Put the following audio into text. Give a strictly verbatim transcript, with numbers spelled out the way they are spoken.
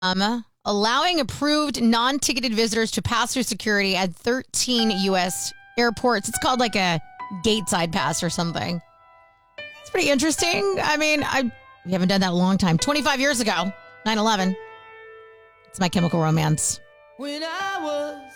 Um, allowing approved non-ticketed visitors to pass through security at thirteen U S airports. It's called like a gateside pass or something. It's pretty interesting. I mean, I we haven't done that in a long time. twenty-five years ago, nine eleven. It's My Chemical Romance. When I was